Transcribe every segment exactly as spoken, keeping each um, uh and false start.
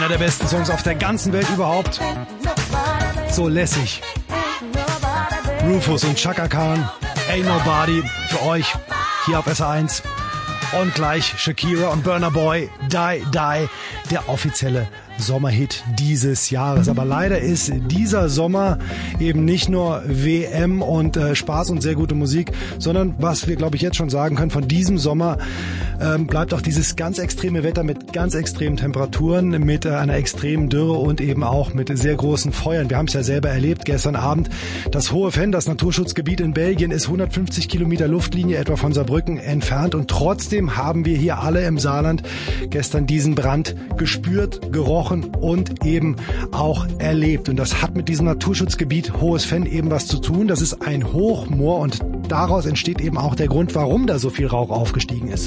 Einer der besten Songs auf der ganzen Welt überhaupt. So lässig. Rufus und Chaka Khan, Ain't Nobody für euch hier auf S R eins. Und gleich Shakira und Burna Boy, Die Die, der offizielle Sommerhit dieses Jahres. Aber leider ist dieser Sommer eben nicht nur W M und äh, Spaß und sehr gute Musik, sondern was wir, glaube ich, jetzt schon sagen können, von diesem Sommer ähm, bleibt auch dieses ganz extreme Wetter mit ganz extremen Temperaturen, mit äh, einer extremen Dürre und eben auch mit sehr großen Feuern. Wir haben es ja selber erlebt gestern Abend. Das Hohe Venn, das Naturschutzgebiet in Belgien, ist hundertfünfzig Kilometer Luftlinie etwa von Saarbrücken entfernt und trotzdem haben wir hier alle im Saarland gestern diesen Brand gespürt, gerochen und eben auch erlebt. Und das hat mit diesem Naturschutzgebiet Hohes Venn eben was zu tun. Das ist ein Hochmoor und daraus entsteht eben auch der Grund, warum da so viel Rauch aufgestiegen ist.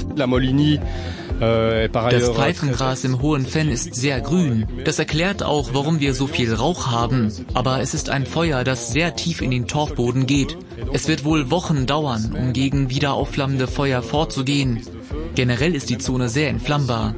Das Pfeifengras im Hohen Venn ist sehr grün. Das erklärt auch, warum wir so viel Rauch haben. Aber es ist ein Feuer, das sehr tief in den Torfboden geht. Es wird wohl Wochen dauern, um gegen wieder aufflammende Feuer vorzugehen. Generell ist die Zone sehr entflammbar.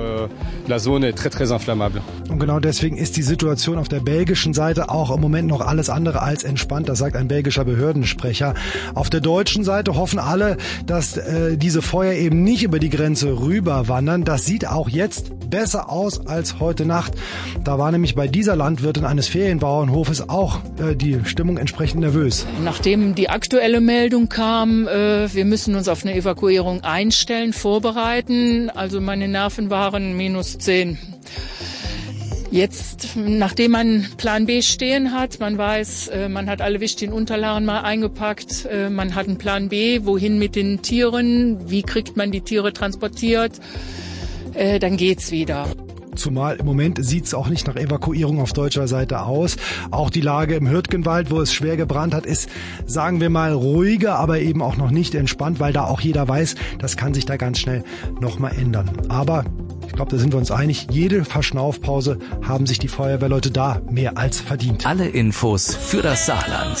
Und genau deswegen ist die Situation auf der belgischen Seite auch im Moment noch alles andere als entspannt. Das sagt ein belgischer Behördensprecher. Auf der deutschen Seite hoffen alle, dass äh, diese Feuer eben nicht über die Grenze rüber wandern. Das sieht auch jetzt besser aus als heute Nacht. Da war nämlich bei dieser Landwirtin eines Ferienbauernhofes auch äh, die Stimmung entsprechend nervös. Nachdem die aktuelle Meldung kam, äh, wir müssen uns auf eine Evakuierung einstellen, vorbereiten. Also meine Nerven waren minus zehn. Jetzt, nachdem man Plan B stehen hat, man weiß, man hat alle wichtigen Unterlagen mal eingepackt, man hat einen Plan B, wohin mit den Tieren, wie kriegt man die Tiere transportiert, dann geht's wieder. Zumal im Moment sieht es auch nicht nach Evakuierung auf deutscher Seite aus. Auch die Lage im Hürtgenwald, wo es schwer gebrannt hat, ist, sagen wir mal, ruhiger, aber eben auch noch nicht entspannt, weil da auch jeder weiß, das kann sich da ganz schnell nochmal ändern. Aber ich glaube, da sind wir uns einig, jede Verschnaufpause haben sich die Feuerwehrleute da mehr als verdient. Alle Infos für das Saarland